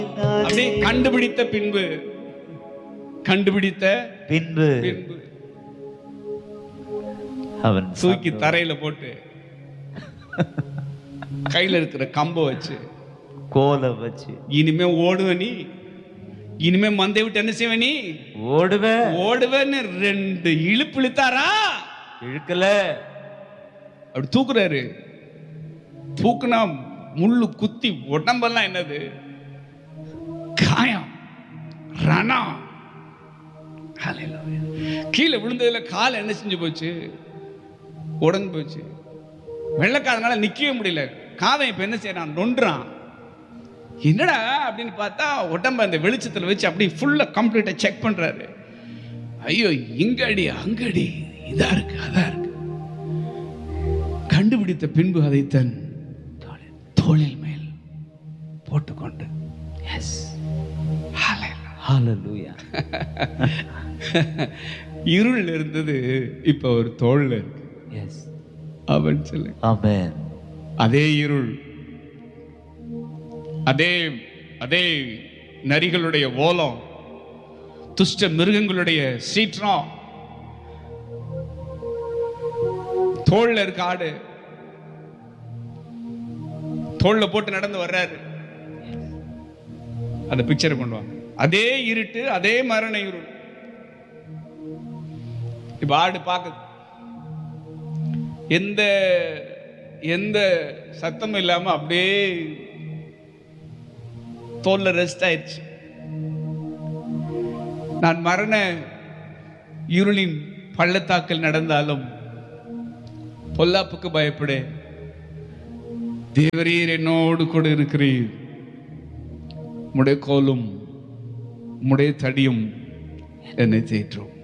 அப்படியே கண்டுபிடித்த பின்பு அவன் தூக்கி தரையில போட்டு கையில இருக்கிற கம்பை வச்சு கோலை வச்சு, இனிமே ஓடுவ நீ, இனிமே மந்தை விட்டு என்ன செய்வ நீ, ஓடுவேன்னு 2 இழுப்பு இழுத்தாரா, இழுக்கல, அப்படி தூக்குறாரு. தூக்குனா முள்ளு குத்தி உடம்பெல்லாம் என்னது காயம், ரணம். கீழே விழுந்ததுல கால் என்ன செஞ்சு போச்சு, உடஞ்சு போச்சு. வெள்ளக்காரனால நிக்கவே முடியல. காதை இப்ப என்ன செய்யறான், நொன்றான். என்னடா அப்படின்னு பார்த்தா உடம்ப அந்த வெளிச்சத்துல வச்சு அப்படி ஃபுல்லா கம்ப்ளீட்டா செக் பண்றாரு. ஐயோ, இங்கடி அங்கடி, இதா இருக்கு அதா இருக்கு. கண்டுபிடித்த பின்பு அதை தன் தோளில் மேல் போட்டுக்கொண்டு, எஸ், ஹalleluya, இருள் இருந்தது, இப்ப ஒரு தோள்ல இருக்கு. எஸ், அவன் சொல்லு, ஆமென். அதே இருள், அதே நரிகளுடைய ஓலம், துஷ்ட மிருகங்களுடைய சீற்றம், தோல்ல இருக்க ஆடு, தோல்ல போட்டு நடந்து வர்றாரு. அந்த பிக்சரை கொண்டு வாங்க. அதே இருட்டு, அதே மரண இருள். இப்ப ஆடு பார்க்குது, எந்த சத்தமும் இல்லாம அப்படியே தோல்ல ரெஸ்ட் ஆயிடுச்சு. நான் மரண இருளின் பள்ளத்தாக்கில் நடந்தாலும் பொல்லாப்புக்கு பயப்பட, தேவரீர் என்னோடு கூட இருக்கிறீர், உம்முடைய கோலும் உம்முடைய தடியும் என்னை தேற்றும்.